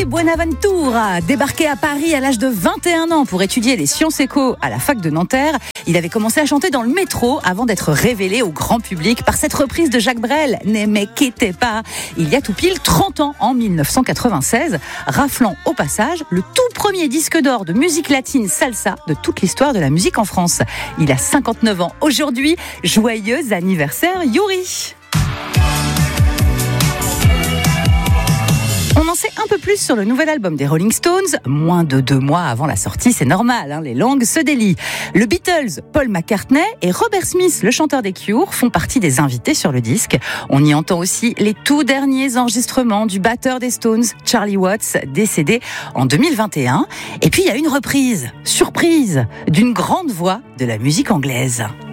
Buenaventura, débarqué à Paris à l'âge de 21 ans pour étudier les sciences éco à la fac de Nanterre, il avait commencé à chanter dans le métro avant d'être révélé au grand public par cette reprise de Jacques Brel, Ne me quittez pas, il y a tout pile 30 ans, en 1996, raflant au passage le tout premier disque d'or de musique latine salsa de toute l'histoire de la musique en France. Il a 59 ans aujourd'hui, joyeux anniversaire Yuri. On en sait un peu plus sur le nouvel album des Rolling Stones. Moins de 2 mois avant la sortie, c'est normal, les langues se délient. Le Beatles, Paul McCartney et Robert Smith, le chanteur des Cure, font partie des invités sur le disque. On y entend aussi les tout derniers enregistrements du batteur des Stones, Charlie Watts, décédé en 2021. Et puis il y a une reprise, surprise, d'une grande voix de la musique anglaise.